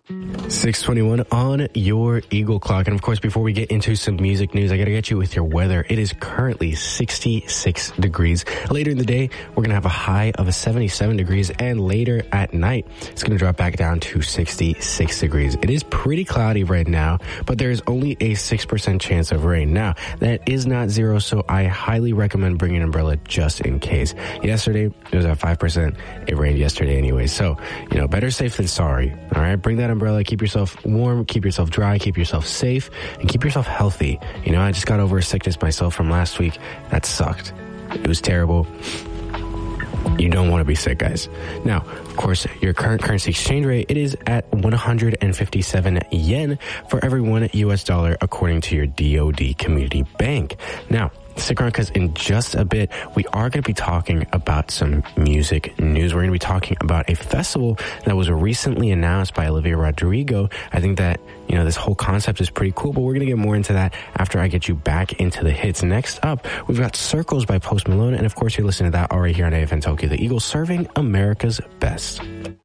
6:21 on your Eagle Clock. And of course, before we get into some music news, I got to get you with your weather. It is currently 66 degrees. Later in the day, we're going to have a high of 77 degrees. And later at night, it's going to drop back down to 66 degrees. It is pretty cloudy right now, but there is only a 6% chance of rain. Now, that is not zero, so I highly recommend bringing an umbrella just in case. Yesterday, it was at 5%. It rained yesterday anyway. So, better safe than sorry. All right, bring that umbrella. Keep yourself warm, keep yourself dry, keep yourself safe, and keep yourself healthy. I just got over a sickness myself from last week. That sucked. It was terrible. You don't want to be sick, guys. Now, of course, your current currency exchange rate, it is at 157 yen for every $1 US, according to your DOD Community Bank. Now, stick around because in just a bit, we are going to be talking about some music news. We're going to be talking about a festival that was recently announced by Olivia Rodrigo. I think that, this whole concept is pretty cool, but we're going to get more into that after I get you back into the hits. Next up, we've got Circles by Post Malone. And of course, you're listening to that all right here on AFN Tokyo, the Eagle serving America's best.